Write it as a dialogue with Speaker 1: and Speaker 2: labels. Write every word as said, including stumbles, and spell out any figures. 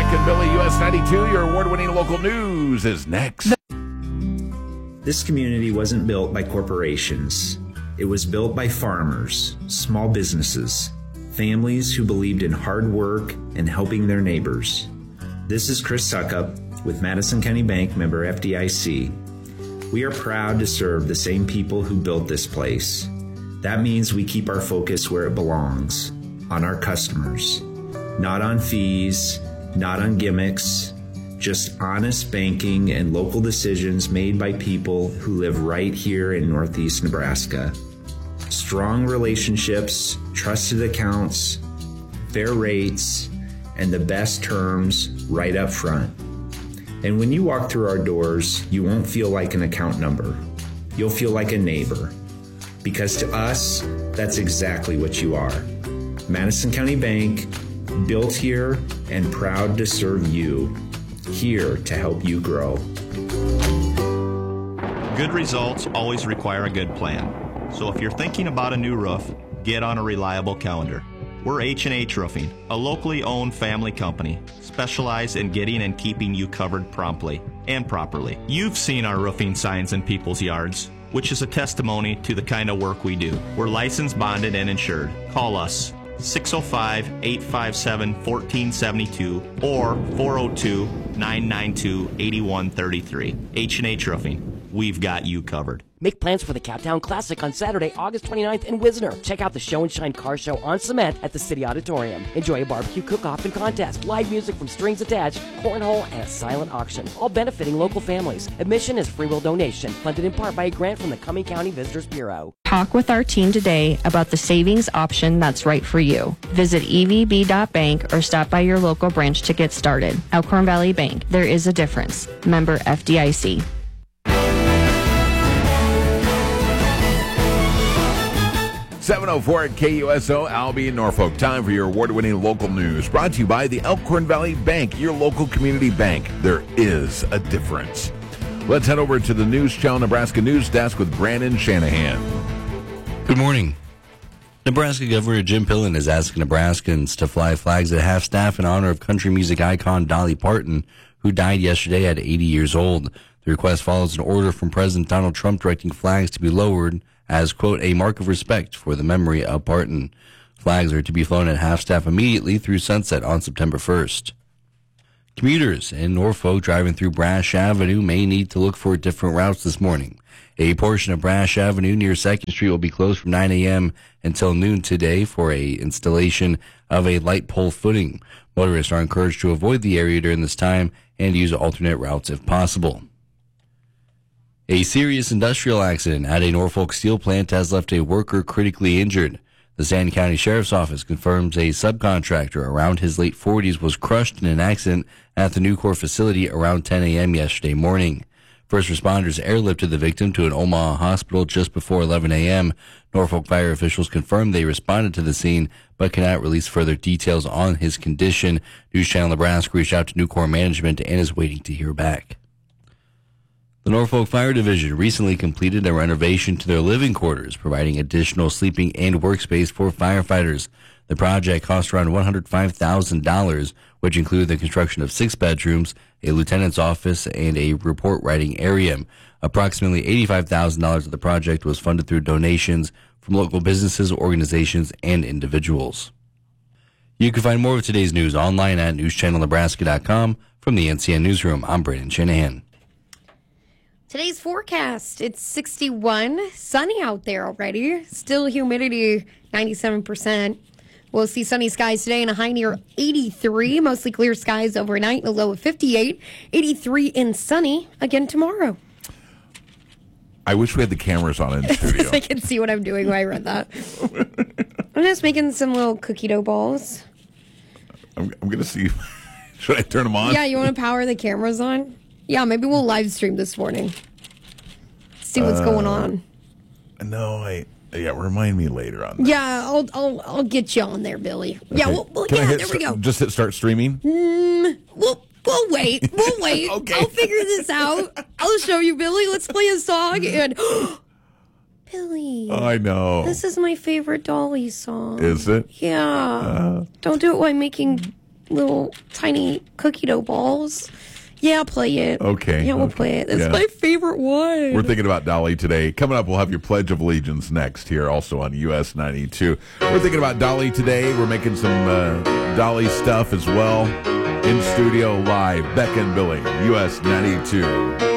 Speaker 1: and Billy, U S ninety-two, your award-winning local news is next.
Speaker 2: This community wasn't built by corporations. It was built by farmers, small businesses, families who believed in hard work and helping their neighbors. This is Chris Suckup with Madison County Bank, member F D I C. We are proud to serve the same people who built this place. That means we keep our focus where it belongs, on our customers. Not on fees, not on gimmicks, just honest banking and local decisions made by people who live right here in Northeast Nebraska. Strong relationships, trusted accounts, fair rates, and the best terms right up front. And when you walk through our doors, you won't feel like an account number. You'll feel like a neighbor. Because to us, that's exactly what you are. Madison County Bank, built here and proud to serve you, here to help you grow.
Speaker 3: Good results always require a good plan. So if you're thinking about a new roof, get on a reliable calendar. We're H and H Roofing, a locally owned family company, specialized in getting and keeping you covered promptly and properly. You've seen our roofing signs in people's yards, which is a testimony to the kind of work we do. We're licensed, bonded, and insured. Call us six oh five, eight five seven, one four seven two or four oh two, nine nine two, eight one three three. H and H Roofing. We've got you covered.
Speaker 4: Make plans for the Cowtown Classic on Saturday, August twenty-ninth in Wisner. Check out the Show and Shine Car Show on cement at the City Auditorium. Enjoy a barbecue cook-off and contest, live music from Strings Attached, cornhole, and a silent auction, all benefiting local families. Admission is free will donation, funded in part by a grant from the Cumming County Visitors Bureau.
Speaker 5: Talk with our team today about the savings option that's right for you. Visit E V B dot bank or stop by your local branch to get started. Elkhorn Valley Bank, there is a difference. Member F D I C.
Speaker 1: seven oh four at K U S O, Albion, Norfolk. Time for your award-winning local news. Brought to you by the Elkhorn Valley Bank, your local community bank. There is a difference. Let's head over to the News Channel Nebraska News Desk with Brandon Shanahan.
Speaker 6: Good morning. Nebraska Governor Jim Pillen is asking Nebraskans to fly flags at half-staff in honor of country music icon Dolly Parton, who died yesterday at eighty years old. The request follows an order from President Donald Trump directing flags to be lowered as, quote, a mark of respect for the memory of Parton. Flags are to be flown at half-staff immediately through sunset on September first. Commuters in Norfolk driving through Brash Avenue may need to look for different routes this morning. A portion of Brash Avenue near second Street will be closed from nine a.m. until noon today for a installation of a light pole footing. Motorists are encouraged to avoid the area during this time and use alternate routes if possible. A serious industrial accident at a Norfolk steel plant has left a worker critically injured. The Sandy County Sheriff's Office confirms a subcontractor around his late forties was crushed in an accident at the Nucor facility around ten a.m. yesterday morning. First responders airlifted the victim to an Omaha hospital just before eleven a.m. Norfolk fire officials confirmed they responded to the scene, but cannot release further details on his condition. News Channel Nebraska reached out to Nucor management and is waiting to hear back. The Norfolk Fire Division recently completed a renovation to their living quarters, providing additional sleeping and workspace for firefighters. The project cost around one hundred five thousand dollars, which included the construction of six bedrooms, a lieutenant's office, and a report writing area. Approximately eighty-five thousand dollars of the project was funded through donations from local businesses, organizations, and individuals. You can find more of today's news online at news channel nebraska dot com. From the N C N Newsroom, I'm Brandon Shanahan.
Speaker 7: Today's forecast, it's sixty-one, sunny out there already. Still humidity, ninety-seven percent. We'll see sunny skies today and a high near eighty-three. Mostly clear skies overnight and a low of fifty-eight. eighty-three and sunny again tomorrow.
Speaker 1: I wish we had the cameras on in the studio.
Speaker 7: I can see what I'm doing when I read that. I'm just making some little cookie dough balls.
Speaker 1: I'm, I'm going to see. Should I turn them on?
Speaker 7: Yeah, you want to power the cameras on? Yeah, maybe we'll live stream this morning. See what's uh, going on.
Speaker 1: No, I yeah. Remind me later on that.
Speaker 7: Yeah, I'll I'll I'll get you on there, Billy. Okay. Yeah, well, well yeah, there we go.
Speaker 1: Just hit start streaming.
Speaker 7: Mm, we'll we'll wait. We'll wait.
Speaker 1: Okay.
Speaker 7: I'll figure this out. I'll show you, Billy. Let's play a song and. Billy.
Speaker 1: I know.
Speaker 7: This is my favorite Dolly song.
Speaker 1: Is it?
Speaker 7: Yeah. Uh, Don't do it while I'm making little tiny cookie dough balls. Yeah, play it.
Speaker 1: Okay.
Speaker 7: Yeah, we'll
Speaker 1: okay.
Speaker 7: play it. It's
Speaker 1: Yeah.
Speaker 7: my favorite one.
Speaker 1: We're thinking about Dolly today. Coming up, we'll have your Pledge of Allegiance next here, also on U S ninety-two. We're thinking about Dolly today. We're making some uh, Dolly stuff as well. In studio live, Beck and Billy, U S ninety-two.